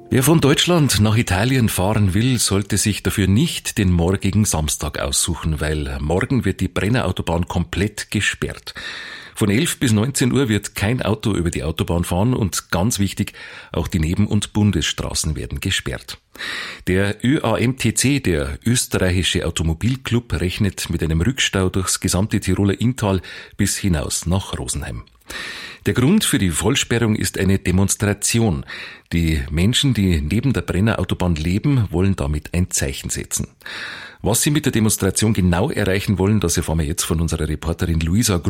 Wer von Deutschland nach Italien fahren will, sollte sich dafür nicht den morgigen Samstag aussuchen, weil morgen wird die Brennerautobahn komplett gesperrt. Von 11 bis 19 Uhr wird kein Auto über die Autobahn fahren und ganz wichtig, auch die Neben- und Bundesstraßen werden gesperrt. Der ÖAMTC, der österreichische Automobilclub, rechnet mit einem Rückstau durchs gesamte Tiroler Inntal bis hinaus nach Rosenheim. Der Grund für die Vollsperrung ist eine Demonstration. Die Menschen, die neben der Brennerautobahn leben, wollen damit ein Zeichen setzen. Was sie mit der Demonstration genau erreichen wollen, das erfahren wir jetzt von unserer Reporterin Luisa Gruber.